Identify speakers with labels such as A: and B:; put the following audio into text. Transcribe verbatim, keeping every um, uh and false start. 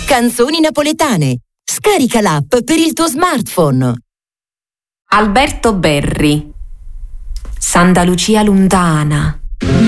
A: Canzoni napoletane. Scarica l'app per il tuo smartphone.
B: Alberto Berri. Santa Lucia lontana,